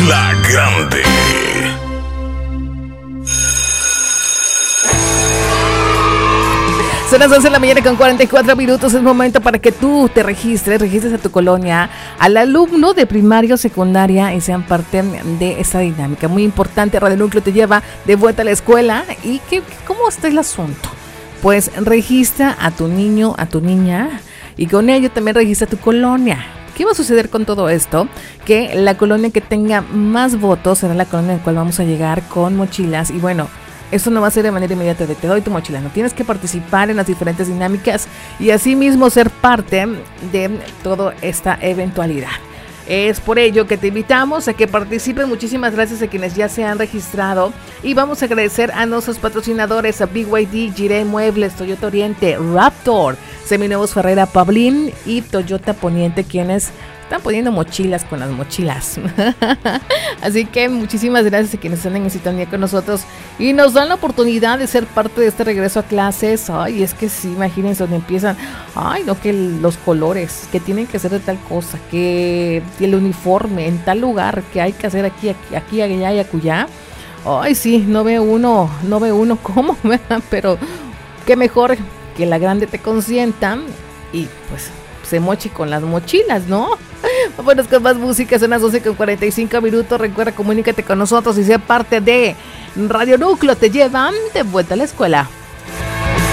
La Grande. Son las 11 de la mañana con 44 minutos. Es momento para que tú te registres a tu colonia, al alumno de primaria o secundaria y sean parte de esta dinámica. Muy importante, Radio Núcleo te lleva de vuelta a la escuela. ¿Y cómo está el asunto? Pues registra a tu niño, a tu niña y con ello también registra tu colonia. ¿Qué va a suceder con todo esto? Que la colonia que tenga más votos será la colonia en la cual vamos a llegar con mochilas y bueno, esto no va a ser de manera inmediata de te doy tu mochila, no tienes que participar en las diferentes dinámicas y asimismo ser parte de toda esta eventualidad. Es por ello que te invitamos a que participes. Muchísimas gracias a quienes ya se han registrado y vamos a agradecer a nuestros patrocinadores, a BYD, Jiré Muebles, Toyota Oriente, Raptor, Seminuevos Ferrera, Pablín y Toyota Poniente, quienes están poniendo mochilas con las mochilas. Así que muchísimas gracias a quienes están en sintonía con nosotros y nos dan la oportunidad de ser parte de este regreso a clases. Ay, es que sí, imagínense donde empiezan. Ay, no, que los colores, que tienen que hacer de tal cosa, que el uniforme en tal lugar, que hay que hacer aquí, allá y acullá. Ay, sí, no ve uno cómo, ¿verdad? Pero qué mejor que la grande te consienta y pues se moche con las mochilas, ¿no? Vámonos con más música, son las 12:45 minutos. Recuerda, comunícate con nosotros y sea parte de Radio Núcleo, te llevan de vuelta a la escuela.